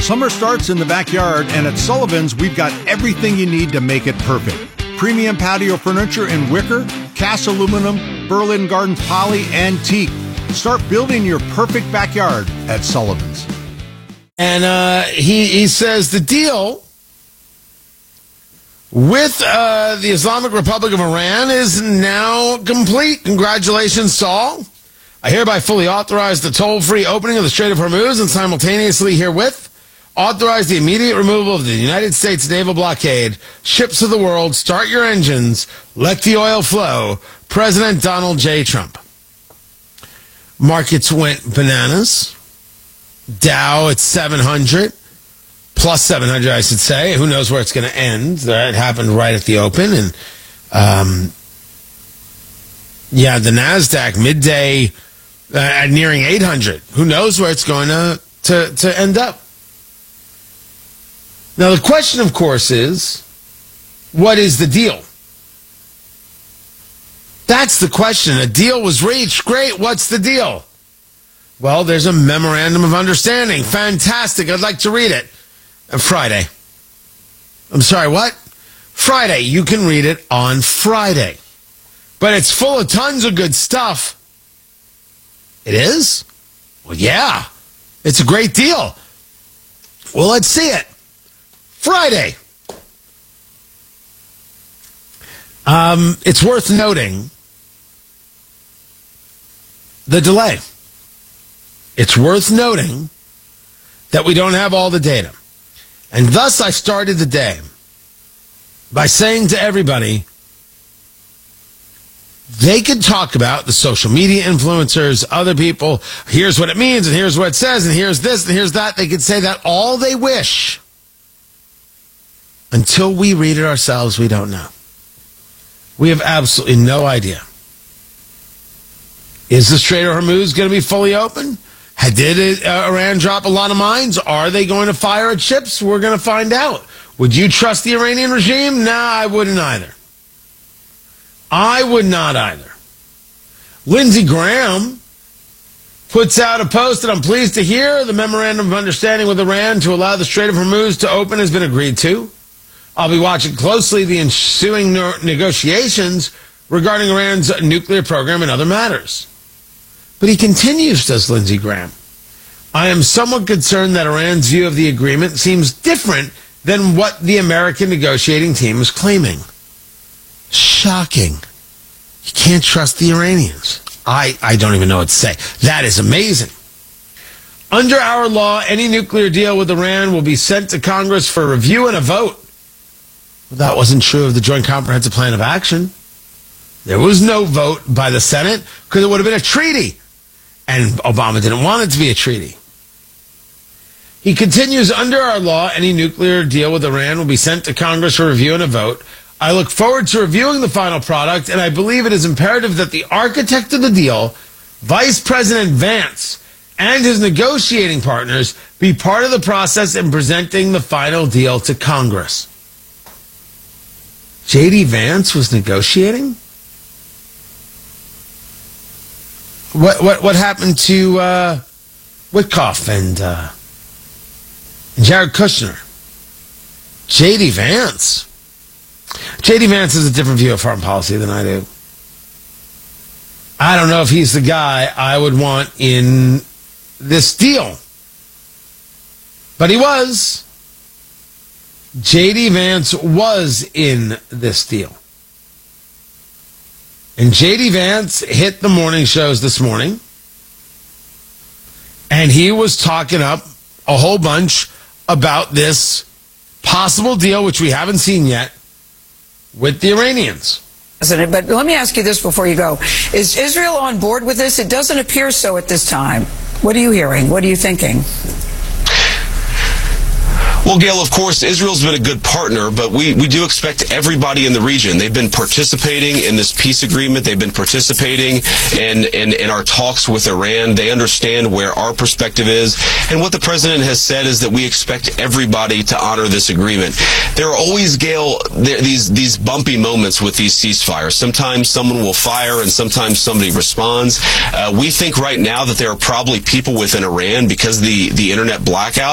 Summer starts in the backyard, and at Sullivan's, we've got everything you need to make it perfect. Premium patio furniture in wicker, cast aluminum, Berlin Gardens poly, and teak. Start building your perfect backyard at Sullivan's. And he says the deal with the Islamic Republic of Iran is now complete. Congratulations, Saul. I hereby fully authorize the toll-free opening of the Strait of Hormuz and simultaneously herewith authorize the immediate removal of the United States naval blockade. Ships of the world, start your engines. Let the oil flow. President Donald J. Trump. Markets went bananas. Dow at 700. Plus 700, I should say. Who knows where it's going to end. That happened right at the open. And, the NASDAQ midday nearing 800. Who knows where it's going to end up. Now, the question, of course, is, what is the deal? That's the question. A deal was reached. Great. What's the deal? Well, there's a memorandum of understanding. Fantastic. I'd like to read it. Friday. I'm sorry, what? Friday. You can read it on Friday. But it's full of tons of good stuff. It is? Well, yeah. It's a great deal. Well, let's see it. Friday. It's worth noting the delay. It's worth noting that we don't have all the data. And thus I started the day by saying to everybody, they could talk about the social media influencers, other people, here's what it means, and here's what it says, and here's this, and here's that. They could say that all they wish. Until we read it ourselves, we don't know. We have absolutely no idea. Is the Strait of Hormuz going to be fully open? Did Iran drop a lot of mines? Are they going to fire at ships? We're going to find out. Would you trust the Iranian regime? Nah, I wouldn't either. I would not either. Lindsey Graham puts out a post that I'm pleased to hear. The memorandum of understanding with Iran to allow the Strait of Hormuz to open has been agreed to. I'll be watching closely the ensuing negotiations regarding Iran's nuclear program and other matters. But he continues, does Lindsey Graham. I am somewhat concerned that Iran's view of the agreement seems different than what the American negotiating team is claiming. Shocking. You can't trust the Iranians. I don't even know what to say. That is amazing. Under our law, any nuclear deal with Iran will be sent to Congress for review and a vote. Well, that wasn't true of the Joint Comprehensive Plan of Action. There was no vote by the Senate because it would have been a treaty. And Obama didn't want it to be a treaty. He continues, under our law, any nuclear deal with Iran will be sent to Congress for review and a vote. I look forward to reviewing the final product, and I believe it is imperative that the architect of the deal, Vice President Vance, and his negotiating partners be part of the process in presenting the final deal to Congress. J.D. Vance was negotiating? What happened to Witkoff and Jared Kushner? J.D. Vance. J.D. Vance has a different view of foreign policy than I do. I don't know if he's the guy I would want in this deal. But he was. J.D. Vance was in this deal. And J.D. Vance hit the morning shows this morning. And he was talking up a whole bunch about this possible deal, which we haven't seen yet, with the Iranians. But let me ask you this before you go. Is Israel on board with this? It doesn't appear so at this time. What are you hearing? What are you thinking? Well, Gail, of course, Israel's been a good partner, but we do expect everybody in the region. They've been participating in this peace agreement. They've been participating in our talks with Iran. They understand where our perspective is. And what the president has said is that we expect everybody to honor this agreement. There are always, Gail, these bumpy moments with these ceasefires. Sometimes someone will fire and sometimes somebody responds. We think right now that there are probably people within Iran, because the internet blackout,